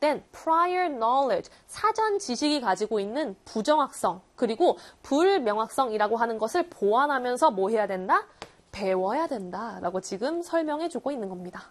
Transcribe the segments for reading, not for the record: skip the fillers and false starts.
누적된 prior knowledge, 사전 지식이 가지고 있는 부정확성, 그리고 불명확성이라고 하는 것을 보완하면서 뭐 해야 된다? 배워야 된다라고 지금 설명해주고 있는 겁니다.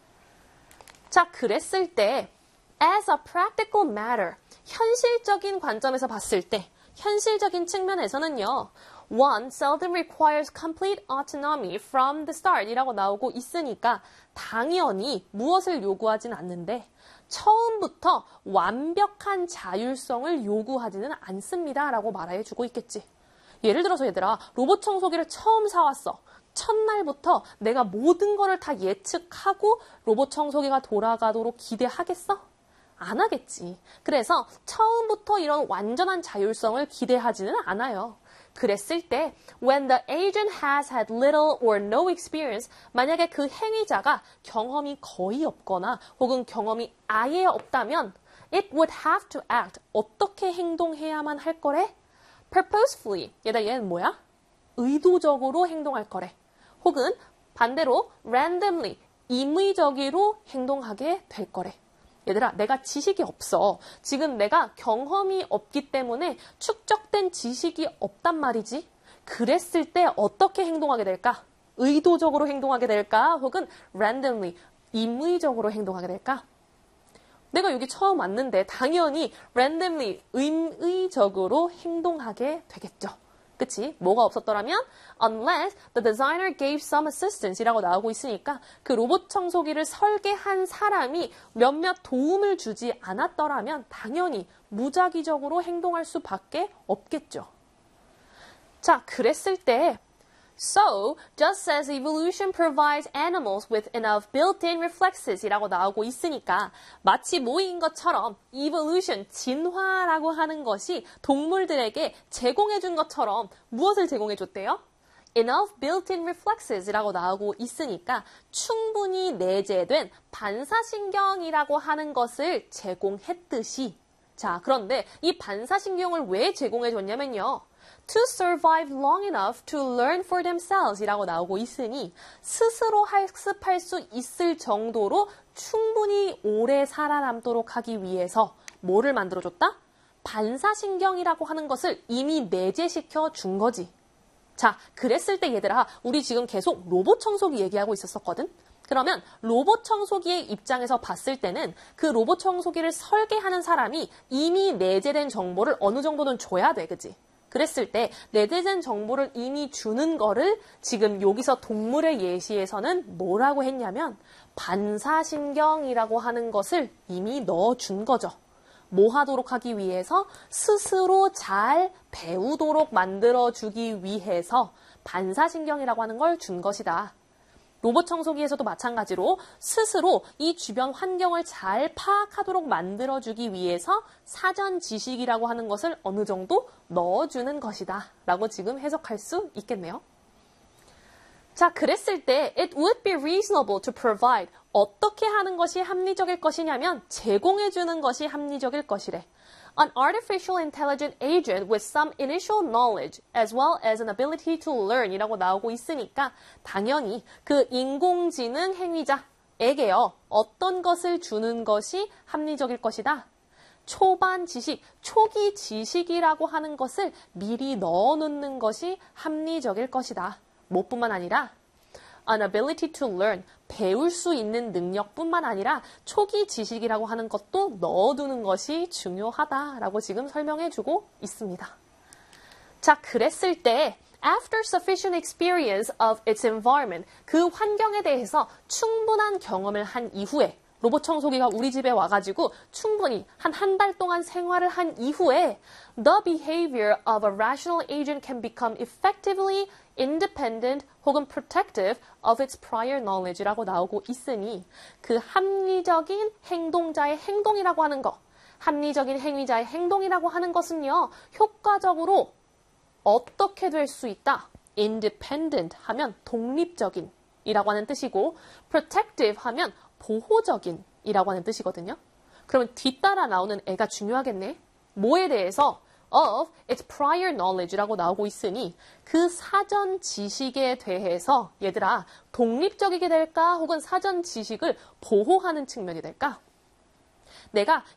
자, 그랬을 때 as a practical matter, 현실적인 관점에서 봤을 때, 현실적인 측면에서는요. One seldom requires complete autonomy from the start 이라고 나오고 있으니까 당연히 무엇을 요구하진 않는데 처음부터 완벽한 자율성을 요구하지는 않습니다 라고 말해주고 있겠지. 예를 들어서 얘들아, 로봇 청소기를 처음 사왔어. 첫날부터 내가 모든 거를 다 예측하고 로봇 청소기가 돌아가도록 기대하겠어? 안 하겠지. 그래서 처음부터 이런 완전한 자율성을 기대하지는 않아요. 그랬을 때 when the agent has had little or no experience, 만약에 그 행위자가 경험이 거의 없거나 혹은 경험이 아예 없다면 it would have to act, 어떻게 행동해야만 할 거래? purposefully, 얘는 뭐야? 의도적으로 행동할 거래. 혹은 반대로 randomly, 임의적으로 행동하게 될 거래. 얘들아, 내가 지식이 없어. 지금 내가 경험이 없기 때문에 축적된 지식이 없단 말이지. 그랬을 때 어떻게 행동하게 될까? 의도적으로 행동하게 될까? 혹은 randomly, 임의적으로 행동하게 될까? 내가 여기 처음 왔는데 당연히 randomly, 임의적으로 행동하게 되겠죠. 그치? 뭐가 없었더라면 unless the designer gave some assistance 이라고 나오고 있으니까 그 로봇 청소기를 설계한 사람이 몇몇 도움을 주지 않았더라면 당연히 무작위적으로 행동할 수밖에 없겠죠. 자, 그랬을 때 So, just as evolution provides animals with enough built-in reflexes 이라고 나오고 있으니까 마치 모인 것처럼 evolution, 진화라고 하는 것이 동물들에게 제공해준 것처럼 무엇을 제공해줬대요? enough built-in reflexes 이라고 나오고 있으니까 충분히 내재된 반사신경이라고 하는 것을 제공했듯이 자, 그런데 이 반사신경을 왜 제공해줬냐면요. To survive long enough to learn for themselves 이라고 나오고 있으니 스스로 학습할 수 있을 정도로 충분히 오래 살아남도록 하기 위해서 뭐를 만들어줬다? 반사신경이라고 하는 것을 이미 내재시켜 준 거지. 자, 그랬을 때 얘들아, 우리 지금 계속 로봇 청소기 얘기하고 있었거든? 그러면 로봇 청소기의 입장에서 봤을 때는 그 로봇 청소기를 설계하는 사람이 이미 내재된 정보를 어느 정도는 줘야 돼, 그치? 그랬을 때 내재된 정보를 이미 주는 거를 지금 여기서 동물의 예시에서는 뭐라고 했냐면 반사신경이라고 하는 것을 이미 넣어준 거죠. 뭐 하도록 하기 위해서 스스로 잘 배우도록 만들어주기 위해서 반사신경이라고 하는 걸 준 것이다. 로봇 청소기에서도 마찬가지로 스스로 이 주변 환경을 잘 파악하도록 만들어주기 위해서 사전 지식이라고 하는 것을 어느 정도 넣어주는 것이다 라고 지금 해석할 수 있겠네요. 자, 그랬을 때 it would be reasonable to provide 어떻게 하는 것이 합리적일 것이냐면 제공해주는 것이 합리적일 것이래. An artificial intelligent agent with some initial knowledge as well as an ability to learn 이라고 나오고 있으니까 당연히 그 인공지능 행위자에게요. 어떤 것을 주는 것이 합리적일 것이다. 초반 지식, 초기 지식이라고 하는 것을 미리 넣어놓는 것이 합리적일 것이다. 뭐뿐만 아니라 an ability to learn, 배울 수 있는 능력뿐만 아니라 초기 지식이라고 하는 것도 넣어두는 것이 중요하다라고 지금 설명해주고 있습니다. 자, 그랬을 때 after sufficient experience of its environment, 그 환경에 대해서 충분한 경험을 한 이후에 로봇 청소기가 우리 집에 와가지고 충분히 한 달 동안 생활을 한 이후에 the behavior of a rational agent can become effectively independent 혹은 protective of its prior knowledge라고 나오고 있으니 그 합리적인 행동자의 행동이라고 하는 것, 합리적인 행위자의 행동이라고 하는 것은요, 효과적으로 어떻게 될 수 있다? independent 하면 독립적인 이라고 하는 뜻이고 protective 하면 보호적인 이라고 하는 뜻이거든요. 그러면 뒤따라 나오는 애가 중요하겠네. 뭐에 대해서? of its prior knowledge라고 나오고 있으니 그 사전 지식에 대해서 얘들아 독립적이게 될까? 혹은 사전 지식을 보호하는 측면이 될까? 내가